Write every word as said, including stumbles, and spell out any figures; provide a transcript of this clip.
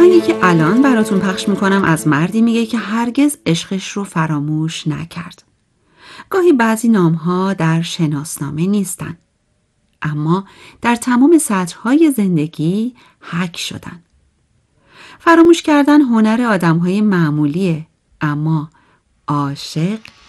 آهنگی که الان براتون پخش میکنم از مردی میگه که هرگز عشقش رو فراموش نکرد. گاهی بعضی نامها در شناسنامه نیستن، اما در تمام سطرهای زندگی حک شدن. فراموش کردن هنر آدمهای معمولیه، اما عاشق